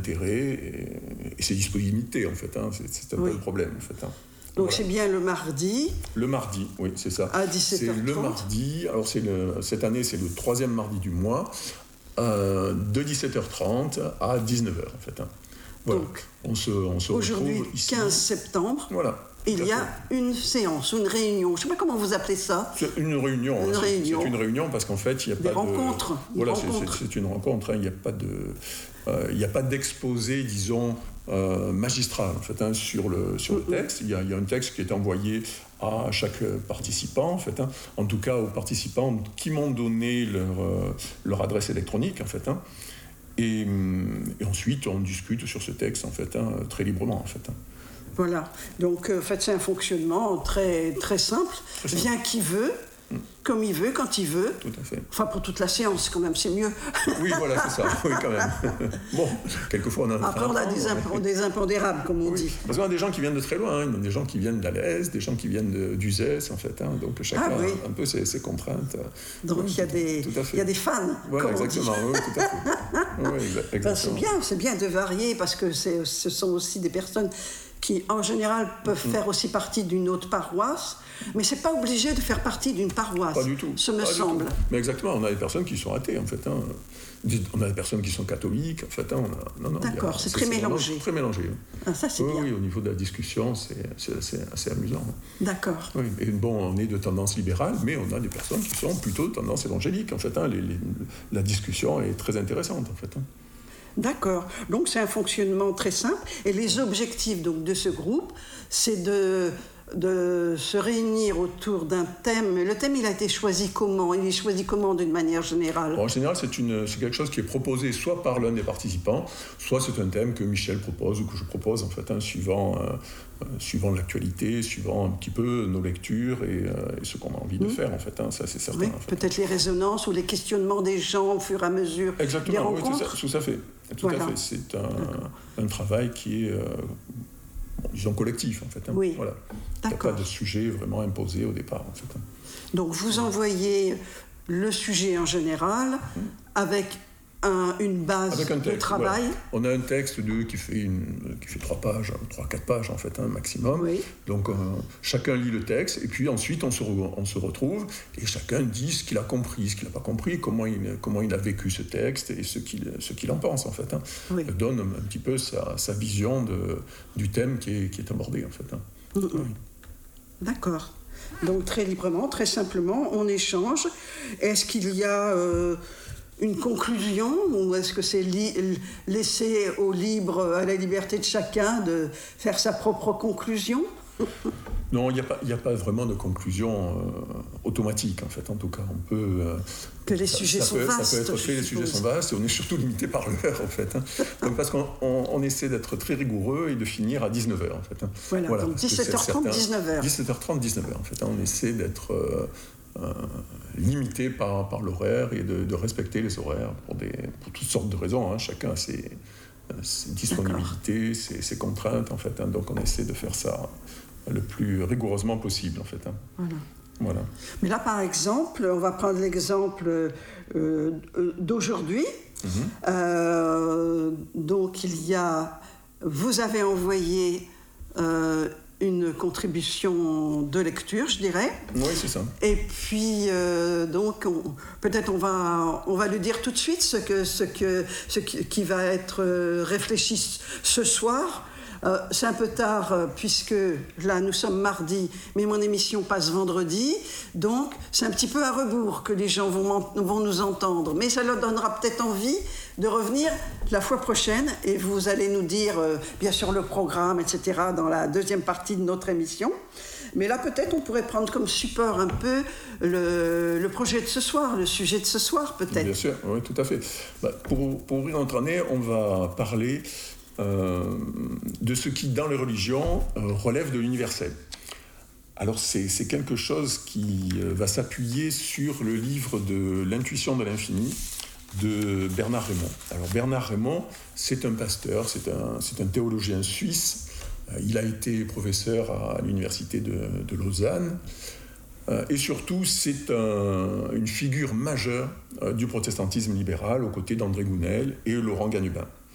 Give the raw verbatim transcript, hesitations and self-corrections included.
d'intérêt et, et ses disponibilités, en fait. Hein. C'est, c'est un oui. peu le problème, en fait. Hein. Donc, voilà. C'est bien le mardi. Le mardi, oui, c'est ça. À dix-sept heures trente. C'est le mardi. Alors, c'est le, cette année, c'est le troisième mardi du mois, euh, de dix-sept heures trente à dix-neuf heures, en fait. Hein. Voilà. Donc, on se, on se aujourd'hui, retrouve ici. quinze septembre. Voilà. Il y a une séance, une réunion. Je ne sais pas comment vous appelez ça. C'est une réunion. Une hein, réunion. C'est une réunion parce qu'en fait, il n'y a Des pas de... rencontres. Voilà, Des rencontres. C'est, c'est, c'est une rencontre. Hein, il n'y a pas de... Euh, il n'y a pas d'exposé, disons, euh, magistral, en fait, hein, sur, le, sur le texte. Il y, a, il y a un texte qui est envoyé à chaque participant, en fait. Hein, en tout cas, aux participants qui m'ont donné leur, euh, leur adresse électronique, en fait. Hein, et, et ensuite, on discute sur ce texte, en fait, hein, très librement, en fait. Hein. Voilà. Donc, en fait, c'est un fonctionnement très, très simple. Très simple. Vient qui veut, mmh. comme il veut, quand il veut. Tout à fait. Enfin, pour toute la séance, quand même, c'est mieux. Oui, voilà, c'est ça. Oui, quand même. Bon, quelquefois, on a... Après, on a des, imp- des impondérables, comme on oui. dit. Parce qu'on a des gens qui viennent de très loin. Hein. Des gens qui viennent d'Alès, des gens qui viennent de, d'Uzès, en fait. Hein. Donc, chacun ah, oui. a un peu ses, ses contraintes. Donc, il oui, y, a des, y a des fans, voilà, comme exactement. on dit. Oui, tout à fait. Oui, exactement. Enfin, c'est bien, c'est bien de varier, parce que c'est, ce sont aussi des personnes... qui, en général, peuvent mmh. faire aussi partie d'une autre paroisse, mais c'est pas obligé de faire partie d'une paroisse. Pas du tout. Ce me pas semble. Mais exactement, on a des personnes qui sont athées, en fait. Hein. On a des personnes qui sont catholiques, en fait. Hein. On a, non, non, D'accord, a, c'est, c'est très mélangé. Très mélangé. Ah, ça, c'est oui, bien. Oui, au niveau de la discussion, c'est, c'est assez, assez amusant. Hein. D'accord. Oui, et bon, on est de tendance libérale, mais on a des personnes qui sont plutôt de tendance évangélique, en fait. Hein. Les, les, la discussion est très intéressante, en fait. Hein. D'accord. Donc, c'est un fonctionnement très simple. Et les objectifs donc, de ce groupe, c'est de, de se réunir autour d'un thème. Le thème, il a été choisi comment ? Il est choisi comment, d'une manière générale ? bon, En général, c'est, une, c'est quelque chose qui est proposé soit par l'un des participants, soit c'est un thème que Michel propose ou que je propose, en fait, hein, suivant, euh, euh, suivant l'actualité, suivant un petit peu nos lectures et, euh, et ce qu'on a envie de mmh. faire, en fait. Hein, ça, c'est certain. Oui, en fait. Peut-être les résonances ou les questionnements des gens au fur et à mesure Exactement, des rencontres. Oui, tout, ça, tout à fait. Tout voilà. à fait. C'est un, un travail qui est, euh, bon, disons, collectif, en fait. Hein. Oui, voilà. d'accord. Il n'y a pas de sujet vraiment imposé au départ, en fait. Hein. Donc, vous envoyez le sujet en général mmh. avec un, une base avec un texte, de travail. Voilà. On a un texte de, qui, fait une, qui fait trois pages, trois, quatre pages, en fait, un hein, maximum. Oui. Donc, euh, chacun lit le texte, et puis ensuite, on se, re, on se retrouve, et chacun dit ce qu'il a compris, ce qu'il n'a pas compris, comment il, comment il a vécu ce texte, et ce qu'il, ce qu'il en pense, en fait. Hein. Oui. Il donne un, un petit peu sa, sa vision de, du thème qui est, qui est abordé, en fait. Hein. Mmh. Oui. D'accord. Donc, très librement, très simplement, on échange. Est-ce qu'il y a... Euh, une conclusion, ou est-ce que c'est li- laissé au libre, à la liberté de chacun de faire sa propre conclusion ? Non, il n'y a pas, il n'y a pas vraiment de conclusion euh, automatique, en fait. En tout cas, on peut... Euh, que les ça, sujets ça sont peut, vastes. Ça peut être fait, les sujets sont vastes, et on est surtout limité par l'heure, en fait. Hein. Donc, parce qu'on on, on essaie d'être très rigoureux et de finir à dix-neuf heures, en fait. Hein. Voilà, voilà, donc dix-sept heures trente, dix-neuf heures. dix-sept heures trente, dix-neuf heures, en fait. Hein. On essaie d'être... Euh, Euh, limité par, par l'horaire et de, de respecter les horaires pour, des, pour toutes sortes de raisons. Hein. Chacun a ses, ses disponibilités, ses, ses contraintes, en fait. Hein. Donc, on essaie de faire ça le plus rigoureusement possible, en fait. Hein. Voilà. Voilà. Mais là, par exemple, on va prendre l'exemple euh, d'aujourd'hui. Mm-hmm. Euh, donc, il y a... Vous avez envoyé... Euh, une contribution de lecture, je dirais. Oui, c'est ça. Et puis, euh, donc, on, peut-être on va, on va lui dire tout de suite ce, que, ce, que, ce qui, qui va être réfléchi ce soir. Euh, c'est un peu tard, euh, puisque là, nous sommes mardi, mais mon émission passe vendredi. Donc, c'est un petit peu à rebours que les gens vont, vont nous entendre. Mais ça leur donnera peut-être envie de revenir la fois prochaine. Et vous allez nous dire, euh, bien sûr, le programme, et cetera, dans la deuxième partie de notre émission. Mais là, peut-être, on pourrait prendre comme support un peu le, le projet de ce soir, le sujet de ce soir, peut-être. Bien sûr, oui, tout à fait. Bah, pour, pour ouvrir notre année, on va parler... Euh, de ce qui, dans les religions, euh, relève de l'universel. Alors, c'est, c'est quelque chose qui euh, va s'appuyer sur le livre de L'intuition de l'infini de Bernard Raymond. Alors, Bernard Raymond, c'est un pasteur, c'est un, c'est un théologien suisse. Euh, il a été professeur à, à l'université de, de Lausanne. Euh, et surtout, c'est un, une figure majeure euh, du protestantisme libéral aux côtés d'André Gounel et Laurent Gagnebin.